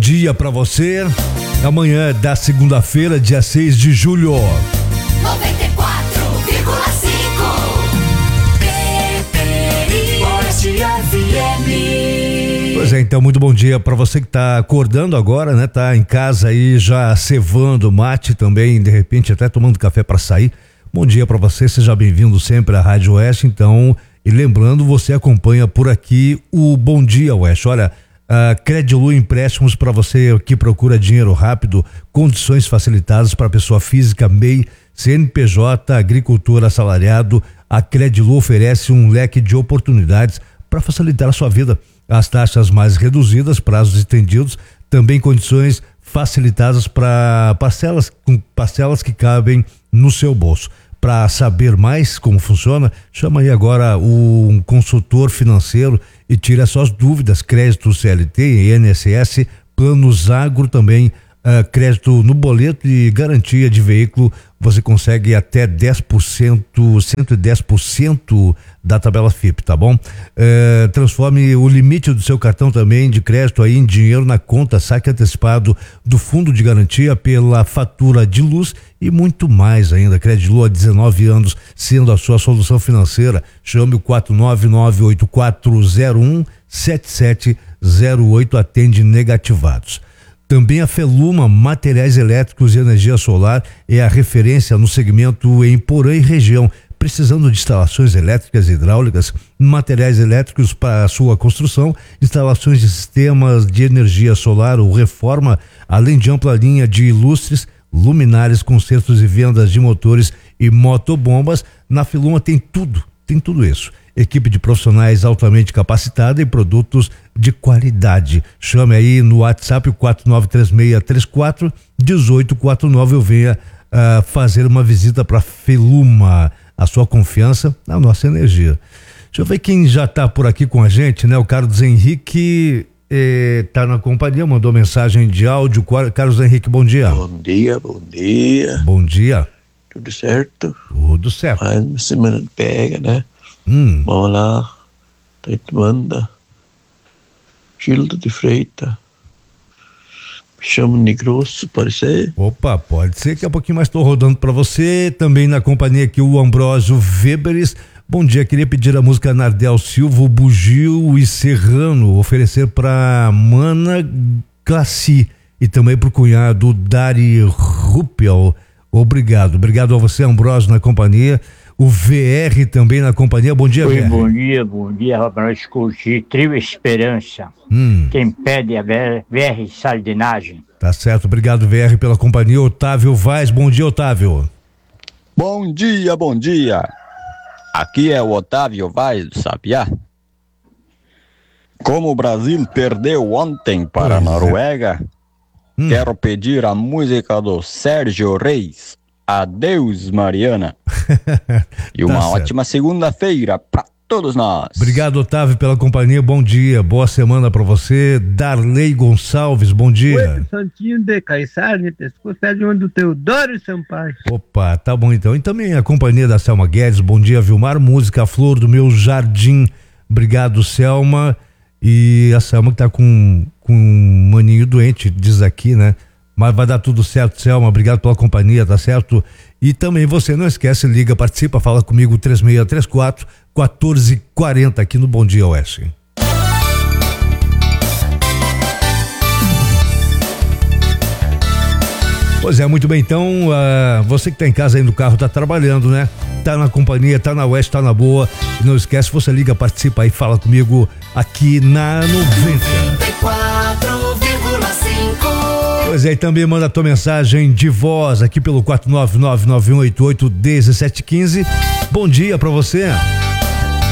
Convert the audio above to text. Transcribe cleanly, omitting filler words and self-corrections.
dia pra você. Amanhã da segunda-feira, dia 6 de julho. 94,5 FM. Pois é, então, muito bom dia pra você que tá acordando agora, né? Tá em casa aí já cevando mate também, de repente até tomando café pra sair. Bom dia pra você, seja bem-vindo sempre à Rádio Oeste, então, e lembrando, você acompanha por aqui o Bom Dia Oeste. Olha, Credilu empréstimos para você que procura dinheiro rápido, condições facilitadas para pessoa física, MEI, CNPJ, agricultor assalariado. A Credilu oferece um leque de oportunidades para facilitar a sua vida. As taxas mais reduzidas, prazos estendidos, também condições facilitadas para parcelas que cabem no seu bolso. Para saber mais como funciona, chama aí agora um consultor financeiro e tira suas dúvidas. Crédito CLT, INSS, planos agro também, crédito no boleto e garantia de veículo. Você consegue até 10%, 110% da tabela FIP, tá bom? Transforme o limite do seu cartão também de crédito aí em dinheiro na conta, saque antecipado do fundo de garantia pela fatura de luz e muito mais ainda. Credilu há 19 anos sendo a sua solução financeira. Chame o 49984017708, atende negativados. Também a Feluma Materiais Elétricos e Energia Solar é a referência no segmento em Porã e região. Precisando de instalações elétricas e hidráulicas, materiais elétricos para a sua construção, instalações de sistemas de energia solar ou reforma, além de ampla linha de lustres, luminárias, consertos e vendas de motores e motobombas. Na Feluma tem tudo isso. Equipe de profissionais altamente capacitada e produtos de qualidade. Chame aí no WhatsApp 4936341849 ou venha fazer uma visita para Feluma. A sua confiança na nossa energia. Deixa eu ver quem já está por aqui com a gente, né? O Carlos Henrique tá na companhia, mandou mensagem de áudio. Carlos Henrique, bom dia. Bom dia. Bom dia. Tudo certo? Tudo certo. Mais uma semana pega, né? Vamos lá. Banda. Gildo de Freitas. Me chamo Negrosso, pode ser? Opa, pode ser. Daqui a pouquinho mais estou rodando para você. Também na companhia aqui o Ambrósio Weberes. Bom dia, queria pedir a música Nardel Silva, o Bugio e Serrano, oferecer para Mana Classi e também para o cunhado Dari Rupial. Obrigado a você, Ambrósio, na companhia. O VR também na companhia. Bom dia, VR. Bom dia, para nós curtir Trio Esperança. Quem pede é VR Sardinagem. Tá certo, obrigado, VR, pela companhia. Otávio Vaz, bom dia, Otávio. Bom dia. Aqui é o Otávio Vaz do Sabiá. Como o Brasil perdeu ontem para a Noruega, quero pedir a música do Sérgio Reis, Adeus Mariana. E uma ótima segunda-feira para todos nós. Obrigado, Otávio, pela companhia. Bom dia, boa semana para você. Darley Gonçalves, bom dia. Oi, Santinho de Caiçara, pescoço de onde do Teodoro Sampaio. Opa, tá bom então. E também a companhia da Selma Guedes. Bom dia, Vilmar. Música A Flor do Meu Jardim. Obrigado, Selma. E a Selma que tá com um maninho doente, diz aqui, né? Mas vai dar tudo certo, Selma, obrigado pela companhia, tá certo? E também você não esquece, liga, participa, fala comigo 3634-1440 aqui no Bom Dia Oeste. Pois é, muito bem, então, você que tá em casa aí no carro, tá trabalhando, né? Tá na companhia, tá na Oeste, tá na boa, e não esquece, você liga, participa aí, fala comigo aqui na 94,5. Pois é, e também manda a tua mensagem de voz aqui pelo 499-9188-1715. Bom dia pra você.